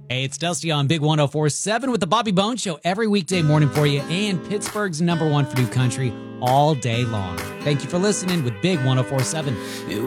Hey, it's Dusty on Big 104.7 with the Bobby Bones Show every weekday morning for you, and Pittsburgh's #1 for new country all day long. Thank you for listening with Big 104.7.